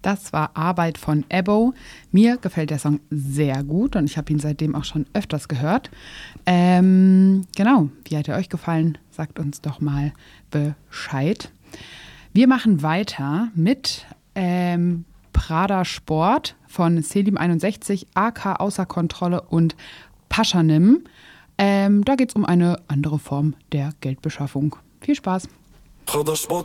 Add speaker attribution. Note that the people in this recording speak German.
Speaker 1: Das war Arbeit von Ebbo. Mir gefällt der Song sehr gut und ich habe ihn seitdem auch schon öfters gehört. Genau, wie hat er euch gefallen? Sagt uns doch mal Bescheid. Wir machen weiter mit Prada Sport von Selim61, AK Außer Kontrolle und Paschanim. Da geht es um eine andere Form der Geldbeschaffung. Viel Spaß!